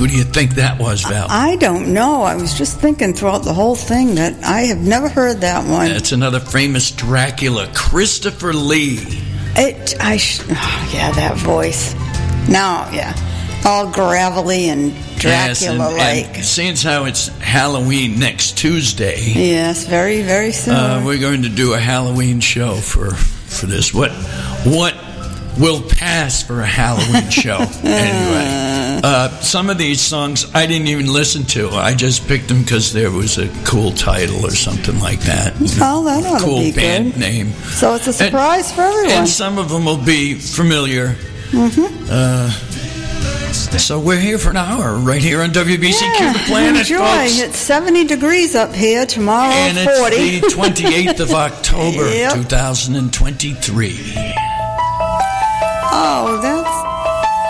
Who do you think that was, Val? I don't know. I was just thinking throughout the whole thing that I have never heard that one. It's another famous Dracula, Christopher Lee. That voice. Now, all gravelly and Dracula-like. And seeing as how it's Halloween next Tuesday. Yes, very, very soon. We're going to do a Halloween show for this. What will pass for a Halloween show? Anyway, some of these songs I didn't even listen to. I just picked them because there was a cool title or something like that. Well, that ought to be cool band good. name. So it's a surprise for everyone. And some of them will be familiar. Mm-hmm. So we're here for an hour right here on WBCQ The Planet, enjoy. folks. It's 70 degrees up here tomorrow. And 40. it's the 28th of October, Yep. 2023. Oh, that's